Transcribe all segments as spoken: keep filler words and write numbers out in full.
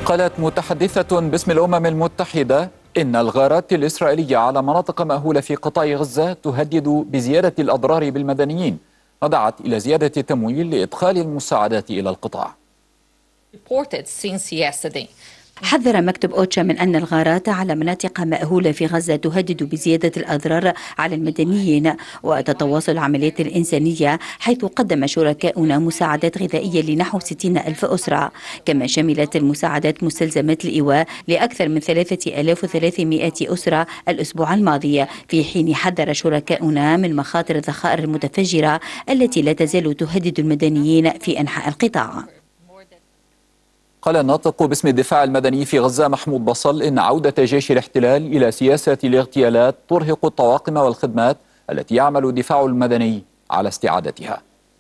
قالت متحدثة باسم الأمم المتحدة إن الغارات الإسرائيلية على مناطق مأهولة في قطاع غزة تهدد بزيادة الأضرار بالمدنيين، ودعت إلى زيادة التمويل لإدخال المساعدات إلى القطاع. حذر مكتب أوتشا من أن الغارات على مناطق مأهولة في غزة تهدد بزيادة الأضرار على المدنيين، وتتواصل العمليات الإنسانية، حيث قدم شركاؤنا مساعدات غذائية لنحو ستين ألف أسرة، كما شملت المساعدات مستلزمات الإيواء لأكثر من ثلاثة آلاف وثلاثمائة أسرة الأسبوع الماضي، في حين حذر شركاؤنا من مخاطر الذخائر المتفجرة التي لا تزال تهدد المدنيين في أنحاء القطاع. قال الناطق باسم الدفاع المدني في غزة محمود بصل إن عودة جيش الاحتلال إلى سياسة الاغتيالات ترهق الطواقم والخدمات التي يعمل الدفاع المدني على استعادتها.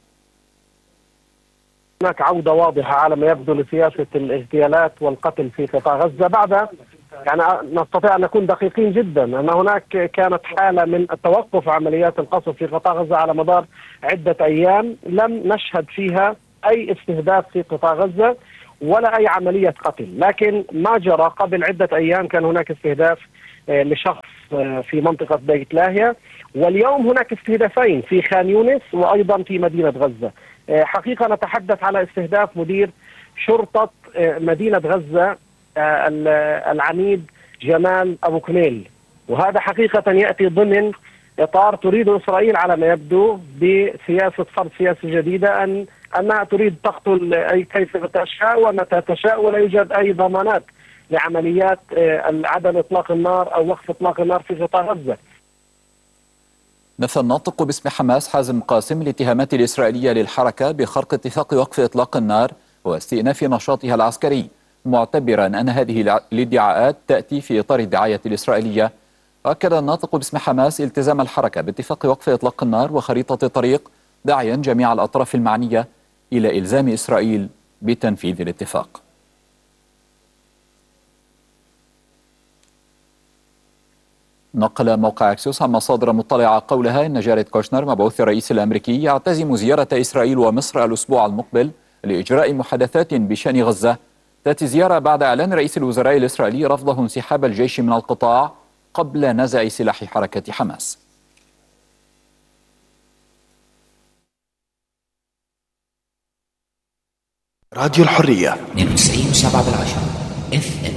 هناك عودة واضحة على ما يبدو لسياسة الاغتيالات والقتل في قطاع غزة بعد يعني نستطيع أن نكون دقيقين جدا أن هناك كانت حالة من توقف عمليات القصف في قطاع غزة على مدار عدة أيام لم نشهد فيها أي استهداف في قطاع غزة ولا أي عملية قتل، لكن ما جرى قبل عدة أيام كان هناك استهداف لشخص في منطقة بيت لاهيا، واليوم هناك استهدافين في خان يونس وأيضا في مدينة غزة. حقيقة نتحدث على استهداف مدير شرطة مدينة غزة العميد جمال أبو كميل، وهذا حقيقة يأتي ضمن إطار تريد إسرائيل على ما يبدو بسياسة فرض سياسة جديدة أن أنها تريد تقتل أي كيف تشاء ومتى تشاء، ولا يوجد أي ضمانات لعمليات عدم إطلاق النار أو وقف إطلاق النار في قطاع غزة. نفى الناطق باسم حماس حازم قاسم الاتهامات الإسرائيلية للحركة بخرق اتفاق وقف إطلاق النار واستئناف نشاطها العسكري، معتبرا أن هذه الادعاءات تأتي في إطار الدعاية الإسرائيلية. أكد الناطق باسم حماس التزام الحركة باتفاق وقف إطلاق النار وخريطة الطريق، داعيا جميع الأطراف المعنية إلى إلزام إسرائيل بتنفيذ الاتفاق. نقل موقع أكسيوس عن مصادر مطلعة قولها إن جاريد كوشنر مبعوث الرئيس الأمريكي يعتزم زيارة إسرائيل ومصر الأسبوع المقبل لإجراء محادثات بشأن غزة، تأتي زيارة بعد إعلان رئيس الوزراء الإسرائيلي رفضه انسحاب الجيش من القطاع قبل نزع سلاح حركة حماس. راديو الحرية اثنين وتسعين وسبعة بالعشرة اف ام.